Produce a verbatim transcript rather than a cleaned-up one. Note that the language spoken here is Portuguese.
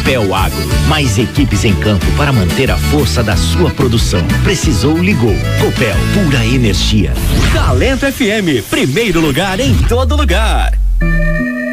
Copel Agro, mais equipes em campo para manter a força da sua produção. Precisou, ligou. Copel, pura energia. Talento F M, primeiro lugar em todo lugar.